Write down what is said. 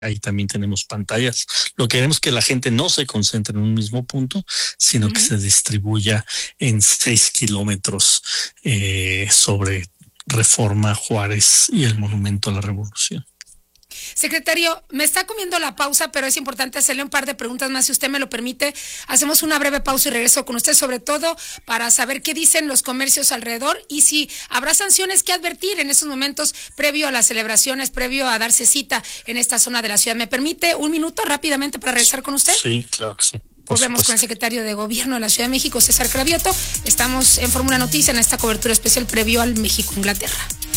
ahí también tenemos pantallas. Lo que queremos es que la gente no se concentre en un mismo punto, sino que se distribuya en 6 kilómetros sobre Reforma, Juárez y el Monumento a la Revolución. Secretario, me está comiendo la pausa, pero es importante hacerle un par de preguntas más, si usted me lo permite. Hacemos una breve pausa y regreso con usted, sobre todo para saber qué dicen los comercios alrededor y si habrá sanciones que advertir en esos momentos previo a las celebraciones, previo a darse cita en esta zona de la ciudad. ¿Me permite un minuto rápidamente para regresar con usted? Sí, claro que sí. Volvemos con el secretario de Gobierno de la Ciudad de México, César Cravioto. Estamos en Fórmula Noticia en esta cobertura especial previo al México-Inglaterra.